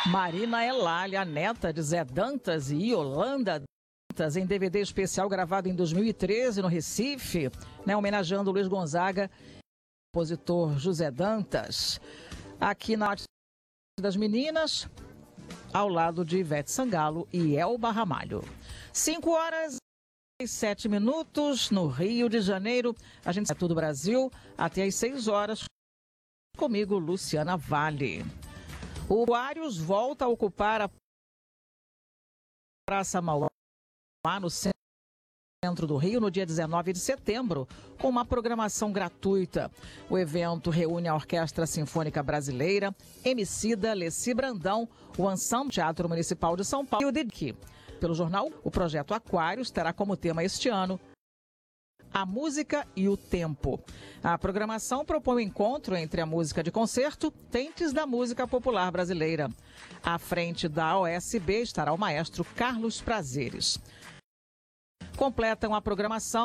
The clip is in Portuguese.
Marina Elália, neta de Zé Dantas e Yolanda Dantas, em DVD especial gravado em 2013 no Recife, homenageando Luiz Gonzaga, compositor José Dantas. Aqui na Arte das Meninas, ao lado de Ivete Sangalo e Elba Ramalho. 5h07 no Rio de Janeiro. A gente sai todo o Brasil até às 6h. Comigo, Luciana Vale. O Aquários volta a ocupar a Praça Mauá, no centro do Rio, no dia 19 de setembro, com uma programação gratuita. O evento reúne a Orquestra Sinfônica Brasileira, Emicida, Leci Brandão, o Ensemble Teatro Municipal de São Paulo e o DIC. Pelo jornal, o projeto Aquários terá como tema este ano a música e o tempo. A programação propõe o encontro entre a música de concerto, vertentes da música popular brasileira. À frente da OSB estará o maestro Carlos Prazeres. Completam a programação